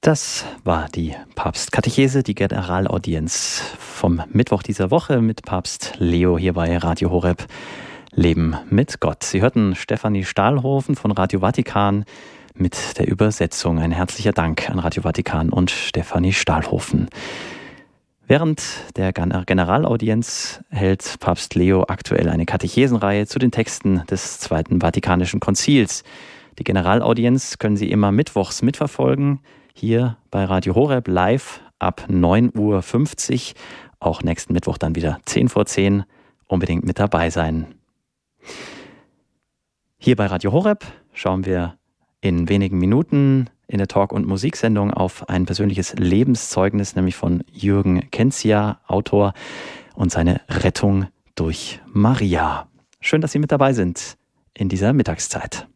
Das war die Papstkatechese, die Generalaudienz vom Mittwoch dieser Woche mit Papst Leo hier bei Radio Horeb. Leben mit Gott. Sie hörten Stefanie Stahlhofen von Radio Vatikan mit der Übersetzung. Ein herzlicher Dank an Radio Vatikan und Stefanie Stahlhofen. Während der Generalaudienz hält Papst Leo aktuell eine Katechesenreihe zu den Texten des Zweiten Vatikanischen Konzils. Die Generalaudienz können Sie immer mittwochs mitverfolgen, hier bei Radio Horeb live ab 9:50 Uhr. Auch nächsten Mittwoch dann wieder 10:10 Uhr. Unbedingt mit dabei sein. Hier bei Radio Horeb schauen wir in wenigen Minuten in der Talk- und Musiksendung auf ein persönliches Lebenszeugnis, nämlich von Jürgen Kenzia, Autor, und seine Rettung durch Maria. Schön, dass Sie mit dabei sind in dieser Mittagszeit.